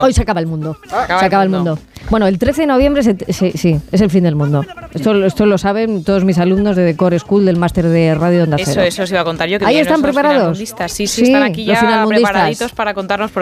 Hoy se acaba el mundo. Se acaba el mundo. Bueno, el 13 de noviembre sí, es el fin del mundo. Esto lo saben todos mis alumnos de The Core School del máster de Radio Onda Cero. Eso os iba a contar yo. Que ¿Ahí están preparados? Sí, están aquí ya los finalmundistas preparaditos para contarnos.